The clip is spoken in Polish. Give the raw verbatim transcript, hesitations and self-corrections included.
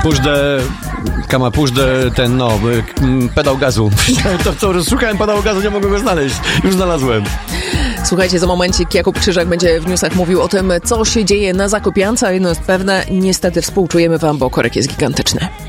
puszdę, kama puszdę, ten no, pedał gazu. To, to szukałem pedału gazu, nie mogłem go znaleźć. Już znalazłem. Słuchajcie, za momencik Jakub Krzyżak będzie w newsach mówił o tym, co się dzieje na Zakopiance, a jedno jest pewne, niestety współczujemy wam, bo korek jest gigantyczny.